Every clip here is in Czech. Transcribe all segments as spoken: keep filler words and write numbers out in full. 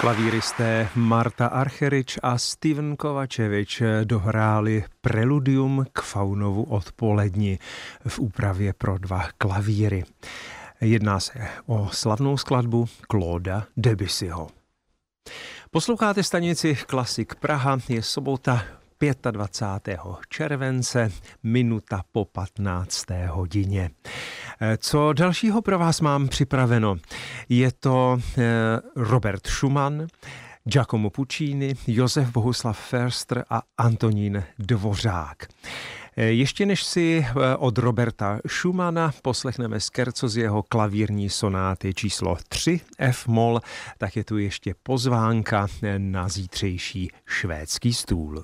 Klavíristé Marta Archerič a Steven Kovačevič dohráli preludium k Faunovu odpoledni v úpravě pro dva klavíry. Jedná se o slavnou skladbu Clauda Debussyho. Posloucháte stanici Klasik Praha, je sobota dvacátého pátého července, minuta po patnácté hodině. Co dalšího pro vás mám připraveno? Je to Robert Schumann, Giacomo Puccini, Josef Bohuslav Förster a Antonín Dvořák. Ještě než si od Roberta Schumana poslechneme scherzo z jeho klavírní sonáty číslo tři F-moll, tak je tu ještě pozvánka na zítřejší švédský stůl.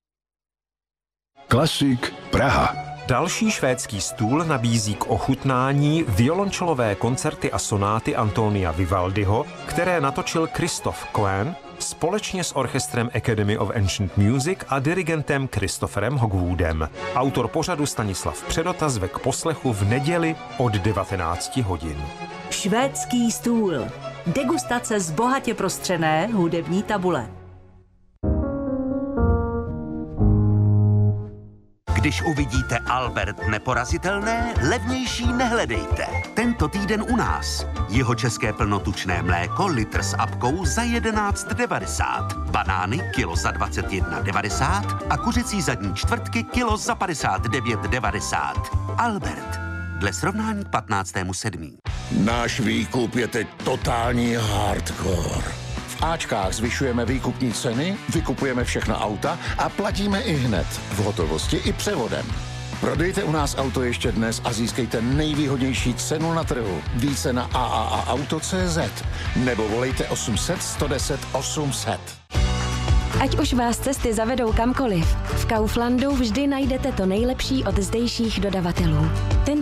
Klasik Praha. Další švédský stůl nabízí k ochutnání violončelové koncerty a sonáty Antonia Vivaldiho, které natočil Christoph Cohen společně s orchestrem Academy of Ancient Music a dirigentem Christopherem Hogwoodem. Autor pořadu Stanislav Předota zve k poslechu v neděli od devatenáct hodin. Švédský stůl. Degustace z bohatě prostřené hudební tabule. Když uvidíte Albert Neporazitelné, levnější nehledejte. Tento týden u nás. Jihočeské plnotučné mléko litr s apkou za jedenáct devadesát. Banány kilo za dvacet jedna devadesát a kuřecí zadní čtvrtky kilo za padesát devět devadesát. Albert. Dle srovnání k patnáctému sedmého Náš výkup je teď totální hardcore. V Ačkách zvyšujeme výkupní ceny, vykupujeme všechna auta a platíme i hned, v hotovosti i převodem. Prodejte u nás auto ještě dnes a získejte nejvýhodnější cenu na trhu. Více na a a a auto tečka cé zet nebo volejte osm set sto deset osm set. Ať už vás cesty zavedou kamkoliv, v Kauflandu vždy najdete to nejlepší od zdejších dodavatelů. Ten